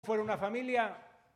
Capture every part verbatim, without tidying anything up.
fuera una familia,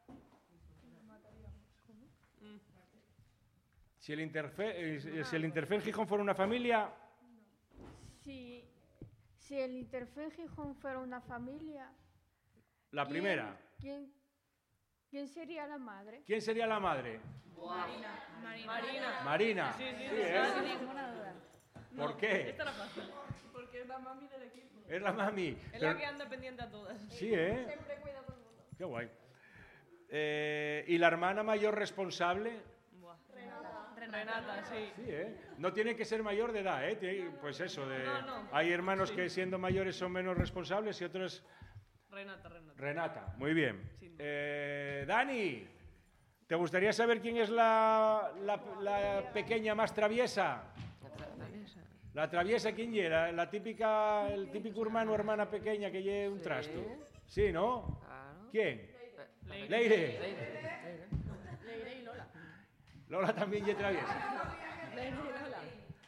si el Interfe, eh, si el Interfe en Gijón fuera una familia, Si, si el Interfe en Gijón fuera una familia, la ¿quién- primera, ¿quién, quién sería la madre? ¿quién sería la madre? Marina. Marina. Marina. Sí, sí, Sí, sí, ¿eh? sin ninguna duda. ¿Por qué? Esta era fácil. Porque es la mami del equipo. Es la mami. Es Pero- la que anda pendiente a todas. Sí, ¿eh? Siempre cuida a todo el mundo. Qué guay. Eh, ¿Y la hermana mayor responsable? Buah. Renata, sí. Sí, ¿eh? No tiene que ser mayor de edad, ¿eh? Tiene- Pues eso, de... No, no. hay hermanos que siendo mayores son menos responsables y otros... Renata, Renata. Renata, muy bien. Sin duda. Eh, Dani, ¿te gustaría saber quién es la, la- la pequeña más traviesa? La traviesa, ¿quién era? La típica, el típico hermano o hermana pequeña que lleve un trasto. Sí, ¿no? Claro. ¿Quién? Leire. Leire. Leire. Leire y Lola. Lola también lleva traviesa. Leire y Lola.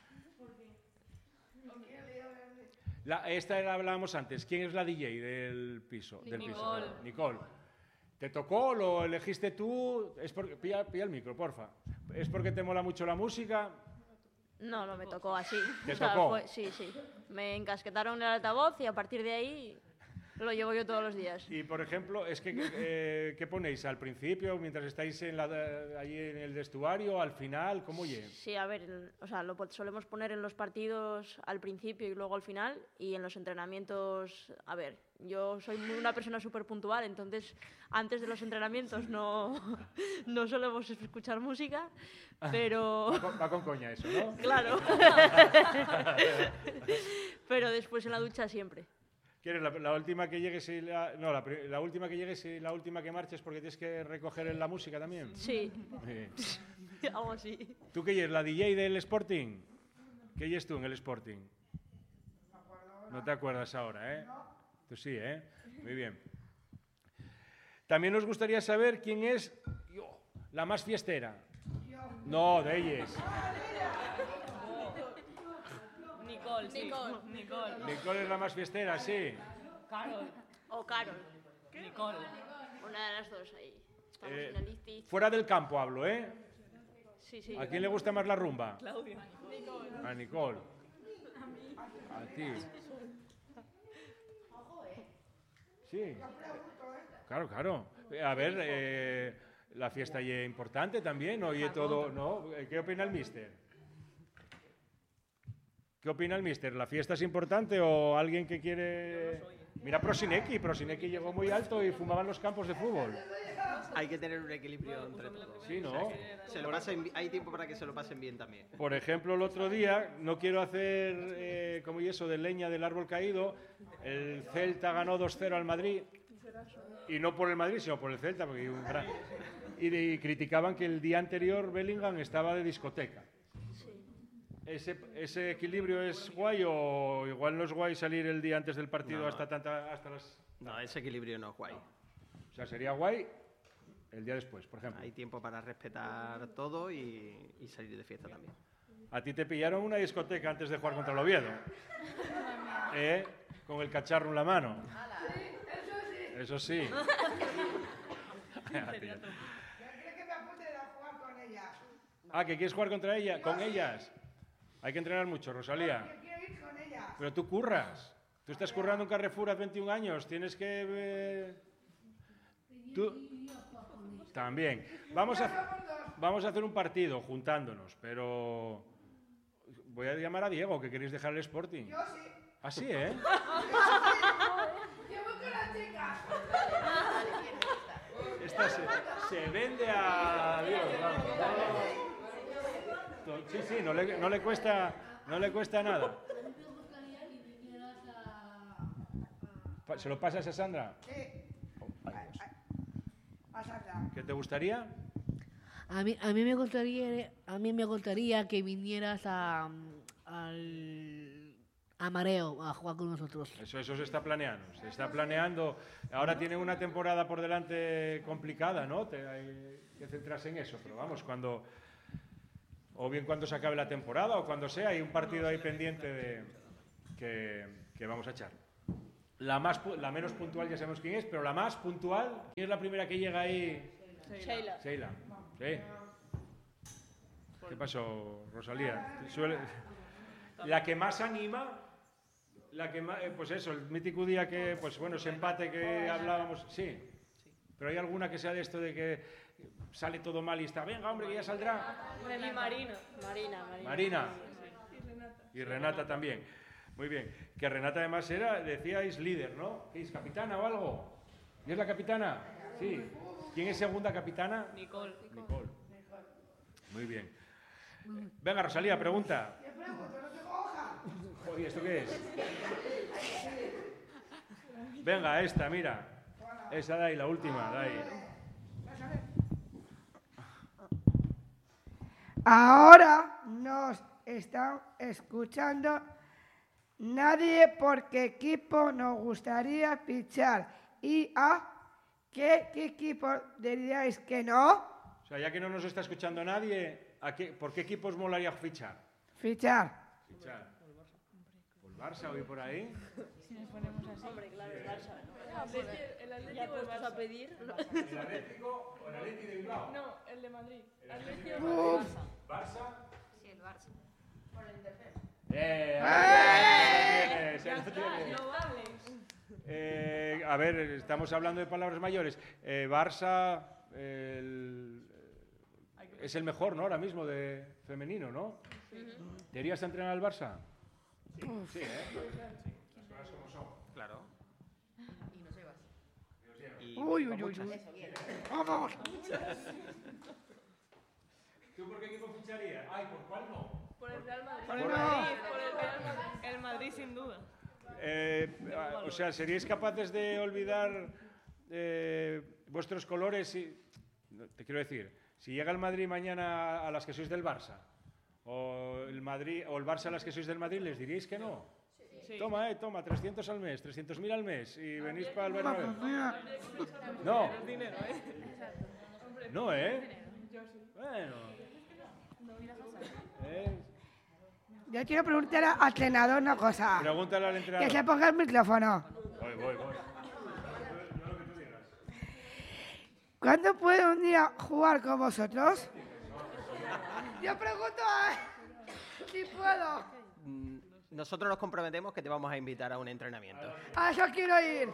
La, esta la hablábamos antes. ¿Quién es la D J del piso? Del piso? Nicole. Nicole. ¿Te tocó? ¿Lo elegiste tú? Es porque, pilla, pilla el micro, porfa. ¿Es porque te mola mucho la música? No, no me tocó así. ¿Te O sea, tocó? fue- sí, sí. Me encasquetaron el altavoz y a partir de ahí lo llevo yo todos los días. Y, por ejemplo, es que, eh, ¿qué ponéis? ¿Al principio, mientras estáis en la, ahí en el vestuario, al final? ¿Cómo oye? Sí, a ver, en- o sea, lo po- solemos poner en los partidos al principio y luego al final, y en los entrenamientos, a ver, yo soy muy- una persona súper puntual, entonces antes de los entrenamientos no, no solemos escuchar música, pero... Va con, va con coña eso, ¿no? Claro. Pero después en la ducha siempre. ¿Quieres la, la última que llegues y la, no, la, pri- la última que llegues y la última que marches porque tienes que recoger en la música también? Sí, Sí. algo así. ¿Tú qué eres? ¿La D J del Sporting? ¿Qué eres tú en el Sporting? No te acuerdas ahora, ¿eh? Tú sí, ¿eh? Muy bien. También nos gustaría saber quién es yo, la más fiestera. No, de ellas. Nicole, sí. Nicole. Nicole. Nicole es la más fiestera, sí. Carol. O Carol, Nicole. una de las dos ahí. Estamos Eh, en el ICI. Fuera del campo hablo, ¿eh? Sí, sí. ¿A quién le gusta más la rumba? Claudia. A Nicole. A ti. Sí. Claro, claro. A ver, eh, la fiesta ya es importante también, oye todo, ¿no? ¿Qué opina el mister? ¿Qué opina el mister? ¿La fiesta es importante o alguien que quiere...? Mira Prosinecki, Prosinecki llegó muy alto y fumaba en los campos de fútbol. Hay que tener un equilibrio entre todos. Sí, ¿no? Se lo pasen bi- hay tiempo para que se lo pasen bien también. Por ejemplo, el otro día, no quiero hacer eh, como y eso de leña del árbol caído, el Celta ganó dos cero al Madrid, y no por el Madrid, sino por el Celta, porque hay un gran... y, de- y criticaban que el día anterior Bellingham estaba de discoteca. ¿Ese, ese equilibrio es guay o igual no es guay salir el día antes del partido No. hasta, tanta, hasta las... No, ese equilibrio no es guay. O sea, sería guay el día después, por ejemplo. Hay tiempo para respetar todo y, y salir de fiesta también. A ti te pillaron una discoteca antes de jugar contra el Oviedo. ¿Eh? Con el cacharro en la mano. Eso sí. Ah, ¿que quieres jugar contra ella? ¿Con ellas? Hay que entrenar mucho, Rosalía. Pero tú curras. Tú estás currando en Carrefour a veintiún años. Tienes que... eh, Tú... También. Vamos a, vamos a hacer un partido juntándonos, pero... Voy a llamar a Diego, que queréis dejar el Sporting. Yo sí. ¿Ah, sí, eh? Esta se, se vende a Dios, vamos. Sí, sí, no le, no le cuesta, no le cuesta nada. Pa- ¿Se lo pasas a Sandra? Oh, ay, Dios. ¿Qué te gustaría? A mí, a mí me gustaría, a mí me gustaría que vinieras a, al a Mareo a jugar con nosotros. Eso, eso se está planeando. Se está planeando. Ahora tiene una temporada por delante complicada, ¿no? Te- hay que centrarse en eso. Pero vamos, cuando... O bien cuando se acabe la temporada o cuando sea, hay un partido ahí pendiente de, que, que vamos a echar. La, más, pu- la menos puntual ya sabemos quién es, pero la más puntual, ¿quién es la primera que llega ahí? Sheila. Sheila. ¿Sí? ¿Qué pasó, Rosalía? Suele- La que más anima, la que más, eh, pues eso, el mítico día que, pues bueno, ese empate que hablábamos, sí. Pero hay alguna que sea de esto de que sale todo mal y está, venga, hombre, que ya saldrá. Y Marina. Marina, Marina. Marina. Y Renata también. Muy bien. Que Renata además era, decíais, líder, ¿no? ¿Qué es, capitana o algo? ¿Y es la capitana? Sí. ¿Quién es segunda capitana? Nicole. Nicole. Muy bien. Venga, Rosalía, pregunta. Joder, ¿esto qué es? Venga, esta, mira. Esa de ahí, la última, de ahí. Ahora nos están escuchando nadie por qué equipo nos gustaría fichar y a qué, qué equipo diríais que no O sea, ya que no nos está escuchando nadie, ¿a qué, ¿por qué equipos molaría fichar? fichar. Fichar. ¿Por Barça hoy por ahí? Hombre, claro, el Barça. Ya puestos a pedir. ¿El Atlético o el Atlético de Bilbao? No, el de Madrid. Uf. ¿Barça? Sí, el Barça. ¡Eh! ahí lo tienes, ahí lo tienes. No vales. Eh, a ver, estamos hablando de palabras mayores. Eh, Barça el- es el mejor, ¿no? Ahora mismo de femenino, ¿no? ¿Te irías a entrenar al Barça? Sí, ¿eh? Las cosas como son. Claro. Y nos llevas. Y Uy, uy, uy, uy. Vamos. ¿Tú por qué equipo ficharías? Ay, ¿por cuál no? Por el Real Madrid. Por el Por Madrid. Por el Real Madrid. El Madrid, sin duda. Eh, ah, o sea, ¿seríais capaces de olvidar eh, vuestros colores? Y, no, te quiero decir, si llega el Madrid mañana a las que sois del Barça, o el, Madrid, o el Barça a las que sois del Madrid, ¿les diríais que no? Sí. Toma, eh, toma, trescientos al mes, trescientos mil al mes, y venís para el Bernabéu. No, Dinero, ¿eh? no, ¿eh? Bueno. Eh, Yo quiero preguntar a- al entrenador una cosa. Pregúntale al Que entrenador. se ponga el micrófono. Voy, voy, voy. ¿Cuándo puedo un día jugar con vosotros? Yo pregunto a... si puedo. Mm, nosotros nos comprometemos que te vamos a invitar a un entrenamiento. A eso quiero ir.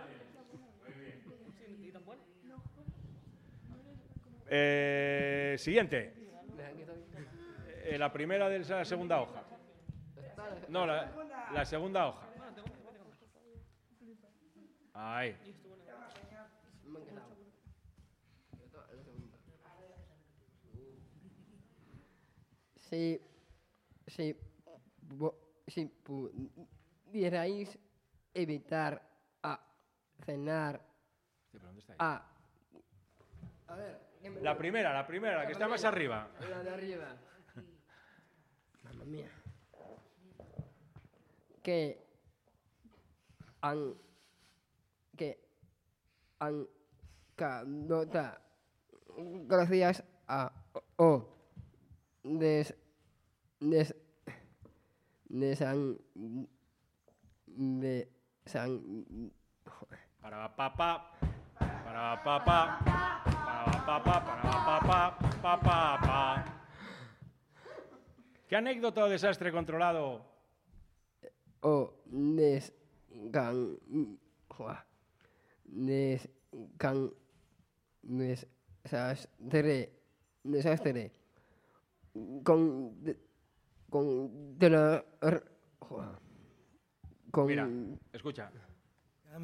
Eh, siguiente. Eh, la primera de la segunda hoja. No, la, la segunda hoja. Ahí. Si, si, vo- si pudierais evitar a cenar a... A ver, ¿quién me- La primera, la primera, la que está más arriba. La de arriba. Mamma mía. Que han que han canota gracias a o des des desan de san Para papá, para papá, para papá, para papá, para papá. ¿Qué anécdota o desastre controlado? o des can joa, des can desastre desastre con de- con de la r- joa, con Mira, escucha.